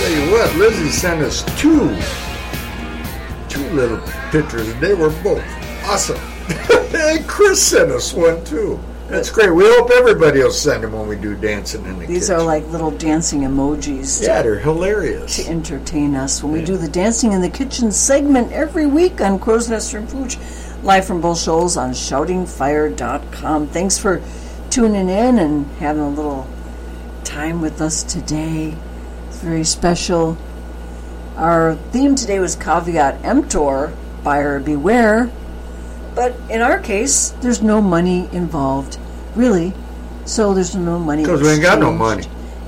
Tell you what, Lizzie sent us two little pictures, and they were both awesome. And Chris sent us one too. That's great. We hope everybody will send them when we do dancing in the kitchen. These are like little dancing emojis. Yeah, they're hilarious. To entertain us when we do the Dancing in the Kitchen segment every week on Crow's Nest from Pooch, live from Bull Shoals on shoutingfire.com. Thanks for tuning in and having a little time with us today. It's very special. Our theme today was Caveat Emptor, buyer beware. But in our case, there's no money involved, really. So there's no money because we ain't got no money.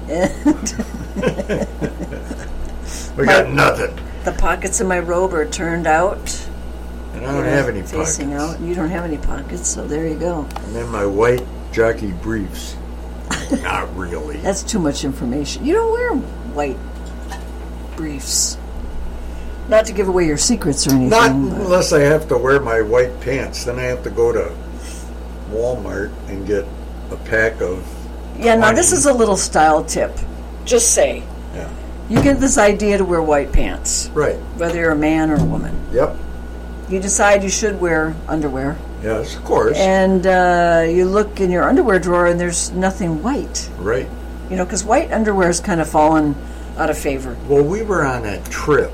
We got nothing. The pockets of my robe are turned out. And I don't have any facing pockets. Out. You don't have any pockets, so there you go. And then my white jockey briefs. Not really. That's too much information. You don't wear white briefs. Not to give away your secrets or anything. Not unless I have to wear my white pants. Then I have to go to Walmart and get a pack of... Yeah, now this is a little style tip. Just say. Yeah. You get this idea to wear white pants. Right. Whether you're a man or a woman. Yep. You decide you should wear underwear. Yes, of course. And you look in your underwear drawer and there's nothing white. Right. You know, because white underwear has kind of fallen out of favor. Well, we were on a trip.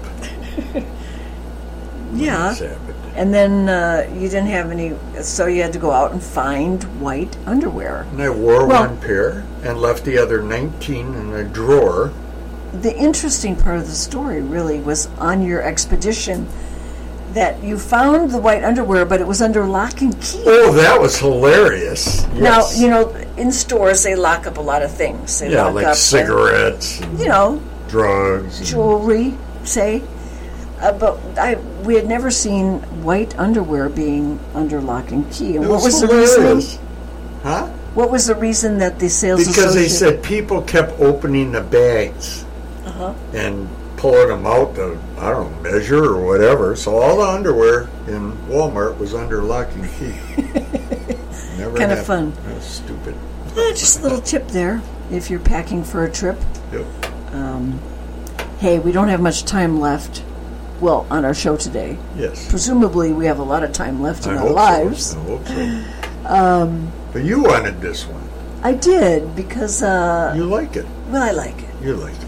Yeah. And then you didn't have any, so you had to go out and find white underwear. And I wore one pair and left the other 19 in a drawer. The interesting part of the story really was on your expedition that you found the white underwear, but it was under lock and key. Oh, that was hilarious. Yes. Now, you know, in stores they lock up a lot of things. They lock like up cigarettes, drugs. Jewelry, say. But we had never seen white underwear being under lock and key. And what was hilarious. The reason? Huh? What was the reason that the sales Because they said people kept opening the bags and pulling them out to, I don't know, measure or whatever. So all the underwear in Walmart was under lock and key. Kind of fun. That was stupid. Just a little tip there if you're packing for a trip. Yep. Hey, we don't have much time left. Well, on our show today. Yes. Presumably, we have a lot of time left in our lives. So. I hope so. But you wanted this one. I did, because... you like it. Well, I like it. You like it.